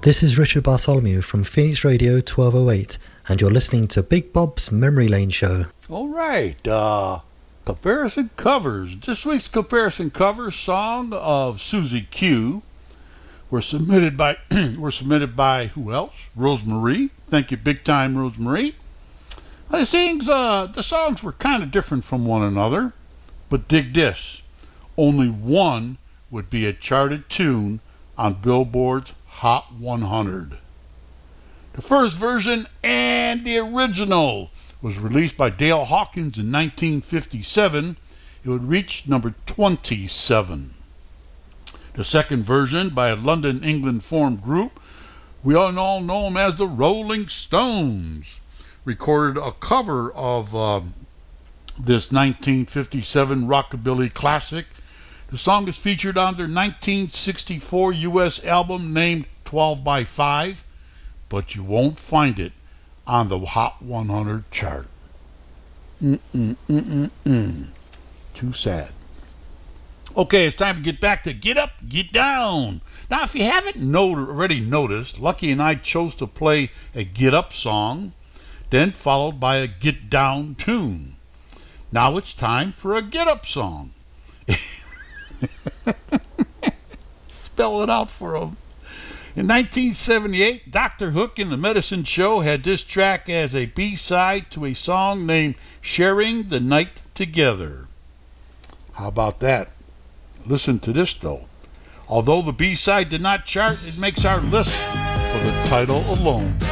This is Richard Bartholomew from Phoenix Radio 1208, and you're listening to Big Bob's Memory Lane Show. All right, comparison covers. This week's comparison cover song of Susie Q were submitted by who else? Rosemarie. Thank you, big time, Rosemarie. The songs were kind of different from one another, but dig this: only one would be a charted tune on Billboard's Hot 100. The first version and the original was released by Dale Hawkins in 1957. It would reach number 27. The second version, by a London, England formed group, we all know them as the Rolling Stones, recorded a cover of this 1957 rockabilly classic. The song is featured on their 1964 U.S. album named 12 by 5, but you won't find it on the Hot 100 chart. Too sad. Okay, it's time to get back to Get Up, Get Down. Now, if you haven't already noticed, Lucky and I chose to play a Get Up song, then followed by a Get Down tune. Now it's time for a Get Up song. Spell it out for them. In 1978, Dr. Hook and the Medicine Show had this track as a B-side to a song named Sharing the Night Together. How about that? Listen to this, though. Although the B-side did not chart, it makes our list for the title alone.